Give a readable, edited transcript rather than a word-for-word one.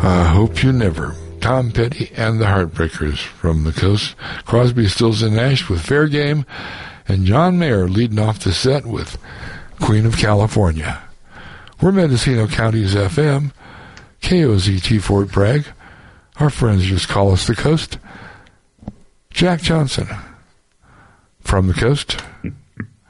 I hope you never. Tom Petty and the Heartbreakers from the coast. Crosby, Stills, and Nash with Fair Game, and John Mayer leading off the set with Queen of California. We're Mendocino County's FM, KOZT Fort Bragg. Our friends just call us the Coast. Jack Johnson from the Coast.